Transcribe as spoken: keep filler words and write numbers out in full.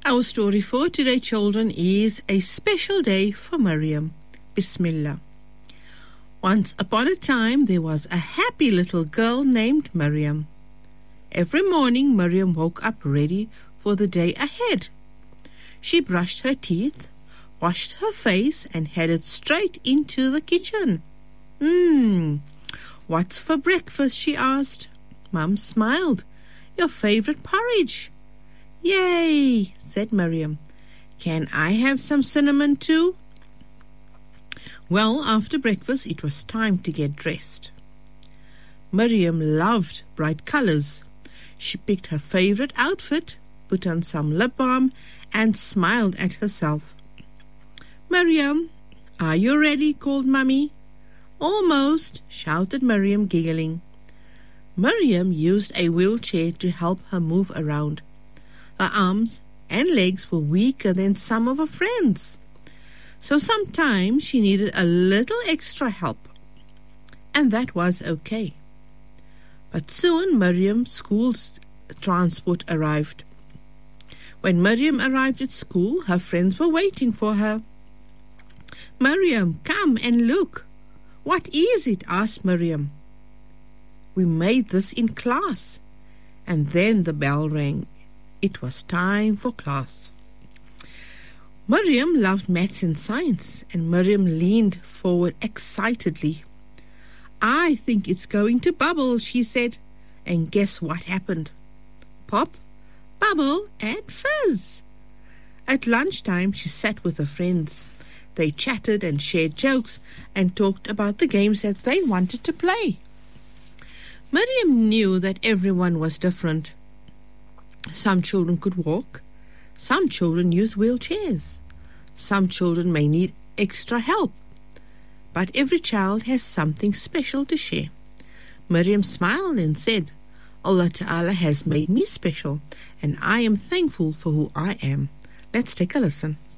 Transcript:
Our story for today, children, is a special day for Maryam. Bismillah. Once upon a time, there was a happy little girl named Maryam. Every morning, Maryam woke up ready for the day ahead. She brushed her teeth, washed her face, and headed straight into the kitchen. Hmm, what's for breakfast? She asked. Mum smiled. Your favorite porridge. Yay, said Maryam. Can I have some cinnamon too? Well, after breakfast, it was time to get dressed. Maryam loved bright colors. She picked her favorite outfit, put on some lip balm, and smiled at herself. Maryam, are you ready? Called Mummy. Almost, shouted Maryam, giggling. Maryam used a wheelchair to help her move around. Her arms and legs were weaker than some of her friends, so sometimes she needed a little extra help, and that was okay. But soon Maryam's school's transport arrived. When Maryam arrived at school, her friends were waiting for her. Maryam, come and look. What is it? Asked Maryam. We made this in class. And then the bell rang. It was time for class. Maryam loved maths and science, and Maryam leaned forward excitedly. I think it's going to bubble, she said. And guess what happened? Pop, bubble, and fizz. At lunchtime, she sat with her friends. They chatted and shared jokes and talked about the games that they wanted to play. Maryam knew that everyone was different. Some children could walk. Some children used wheelchairs. Some children may need extra help. But every child has something special to share. Maryam smiled and said, Allah Ta'ala has made me special, and I am thankful for who I am. Let's take a listen.